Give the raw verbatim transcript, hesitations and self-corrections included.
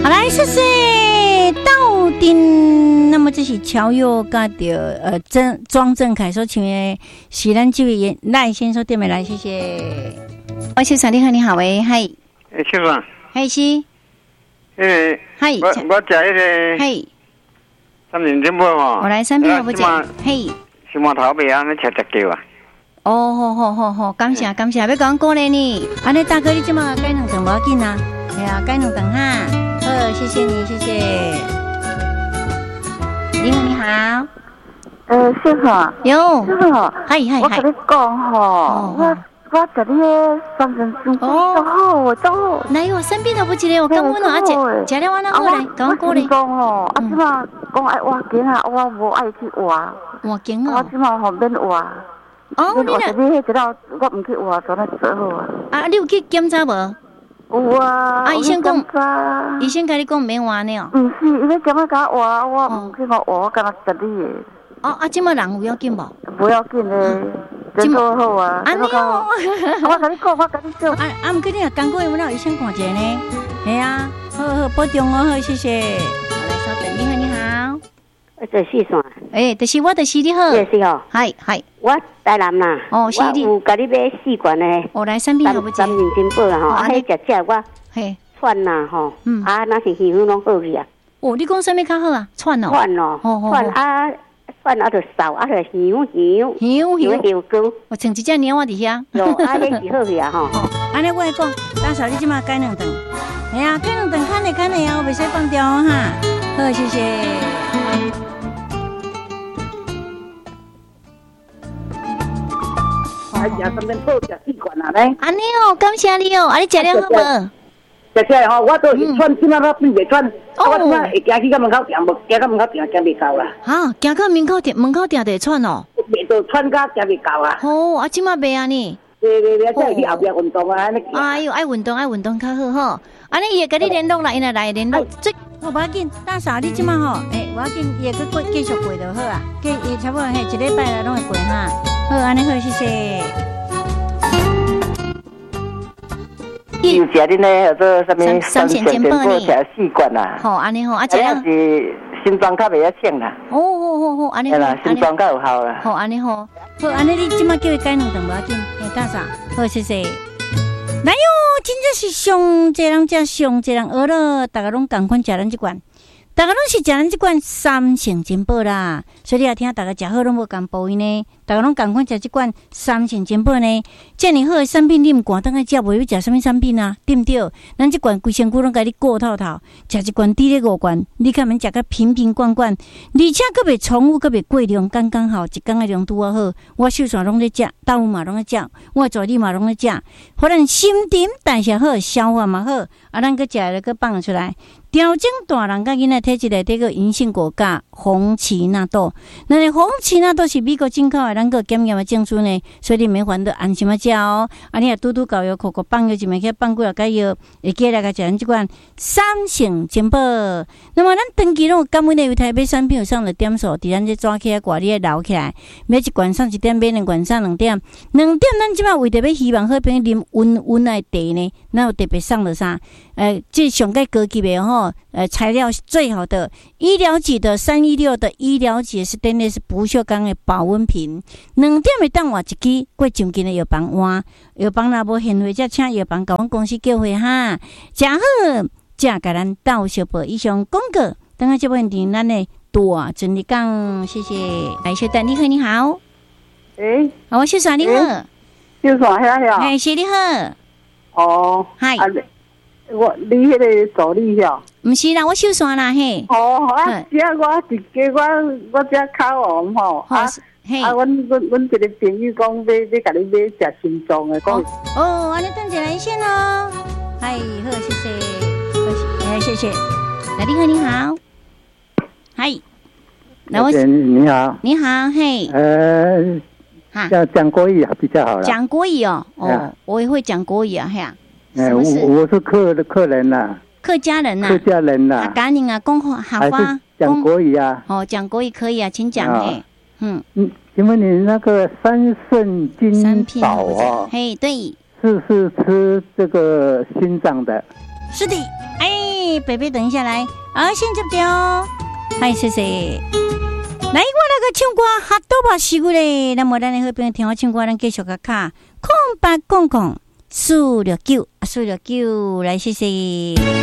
好来，谢谢到底。那么这是乔佑甲着呃郑庄正凯所唱的，是咱这位赖先生点的来，谢谢。喂，先生你好，你好喂，嗨， 诶，先生， 嗨是， 诶， 嗨， 我我食迄个， 嘿， 三年前无嘛， 我来三片都不食，嘿， 是毛头白安尼吃食叫啊。 哦，好好好好，感谢感谢，要讲鼓励你。安尼大哥，你即马改两顿无要紧啊，系啊，改两顿哈。好，谢谢你，谢谢。你好，你好。 呃，师傅。 有。 师傅。 嗨嗨嗨。 我跟你讲吼，我我食你个三珍珠都好，都好。 哪有生病都不记得我刚问了阿姐，食了我那好来，讲鼓励。 讲吼，啊，即马讲爱挖井啊，我无爱去挖。 挖井哦。 我即马方便挖。 哦，你若你迄一道我唔去挖，做那做好啊。 啊，你有去检查无？ 有啊。 啊，医生讲，医生跟你讲免挖呢哦。 唔是，伊咧点啊甲我挖，我唔去我挖，我干那食你的。 哦，啊，即马人有要紧无？ 不要紧嘞，真做好啊。 安尼哦。 我跟你讲，我跟你讲。 啊啊，唔过你若讲过，我哪有医生看者呢？系啊，好好保重哦，好，谢谢。好，来稍等，你好，你好。 这是啥？ 诶，就是我，就是你好。 这是哦。 系系。 我台南啦。 哦，是你。 我有甲你买四罐的。 我来三片好不？ 三年金宝啦吼，啊，迄只只我。 嘿。 串啦吼，啊，那是鱼粉拢好去啊。 哦，你讲啥物较好啊？串哦。 串哦。串啊，串啊，就扫啊，就香香。 香香。 牛膏。 我剩一只猫仔伫遐。 有，啊，迄是好去啊吼。 安尼我会讲，大嫂你即马改两顿。哎呀，改两顿，看嘞看嘞啊，我袂使放掉哦哈。好，谢谢。 啊，食三珍宝，食四罐啊咧。 安尼哦，感谢你哦，啊，你食了好无？ 食起来吼，我都是串，即马我变袂串，我即马会行去到门口埕，无行到门口埕行袂到啦。 哈，行到门口埕，门口埕就串哦。 袂到串到行袂到啊。 哦，啊，即马袂安尼。 对对对，再去后壁运动啊，安尼。 哎呦，爱运动爱运动较好吼。安尼伊会甲你联络啦，因来来联络。最哦，无要紧，大嫂你即马吼，诶，无要紧，伊会去过继续过就好啊。过伊差不多嘿一礼拜来拢会过哈。好，安尼好，谢谢。 有食恁咧，叫做什么三钱煎包呢？ 食四罐啦。 好，安尼好，啊，这样是心脏较袂晓请啦。 哦，好好好，安尼好， 啦，心脏较有效啦。 好，安尼好，好，安尼你即马叫伊改两顿无要紧，诶，大嫂，好，谢谢。来哟，真正是上济人食上济人学了，大家拢共款食咱即罐。大家拢是食咱即罐三成煎宝啦，所以你也听大家食好拢无共报应呢。大家拢共款食即罐三成煎宝呢，遮尔好的产品你毋赶等下食，袂要食什么产品啊？对毋对？咱即罐规身躯拢甲你过透透，食一罐滴咧五罐，你看免食甲瓶瓶罐罐，而且佫袂重复，佫袂过量，刚刚好，一工的量拄啊好。我手上拢咧食，豆腐嘛拢咧食，我助理嘛拢咧食，互咱心情代谢好，消化嘛好，啊，咱佫食了佫放出来。调整大人甲囡仔体质内底个银杏果甲红奇纳豆，那红奇纳豆是美国进口的，咱个检验的证书呢，所以你免烦恼，安心啊食哦。啊，你若拄拄搞药，口口放药一枚去放几啊个药，会记来甲食咱即款三成煎宝。那么咱长期拢有感恩的犹太买产品有上了点数，伫咱这抓起来挂你留起来，买一罐送一点，买两罐送两点，两点咱即摆为着要希望好朋友啉温温的茶呢，那有特别送了啥？呃，这上个高级的吼。呃，材料最好的医疗级的三一六的医疗级是真的是不锈钢的保温瓶，两点的当换一支，过上近的药房换，药房若无现货，则请药房甲阮公司叫回哈，真好，才甲咱到小报以上广告，等下这问题咱的大真理讲，谢谢，来小丹你好，你好， 诶， 好，我小爽你好， 小爽遐遐， 哎，谢你好， 哦， 嗨。 我你迄个助理晓？ 毋是啦，我手酸啦嘿。 哦，啊，只我一家我我只烤王吼，啊，啊，阮阮阮一个朋友讲要要甲你买食心脏的，讲哦，安尼等一来先咯。嗨，好，谢谢，哎，谢谢。来，你好，你好，嗨，来我你好， 你好，嘿， 呃，要讲国语比较好了。 讲国语哦，哦，我也会讲国语啊，嘿呀。 哎，我我是客的客人呐， 客家人呐， 客家人呐， 赶紧啊，讲好话， 讲国语啊。 哦，讲国语可以啊，请讲哎， 嗯嗯，请问你那个三圣金宝啊， 嘿，对， 是是吃这个心脏的， 是的，哎，北北等一下来，好，先接掉，嗨，谢谢。来，我那个唱歌哈多把事故嘞，那么咱的好朋友听我唱歌，咱继续个卡空八空空四六九四六九，来谢谢。